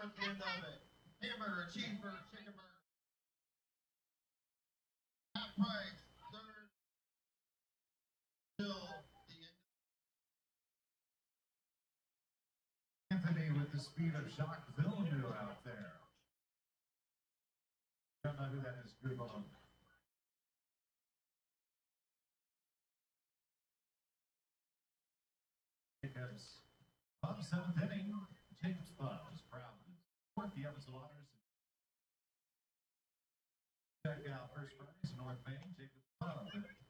at the end of it. Hamburger, cheeseburger, chicken burger. Half price, third. Till the end. Anthony with the speed of Jacques Villeneuve out there. Don't know who that is. Google him. Jacobs, Pub, seventh inning. Jacobs Pub is proud to support the Evansville Otters. Check out first prize, North Main, Jacobs Pub.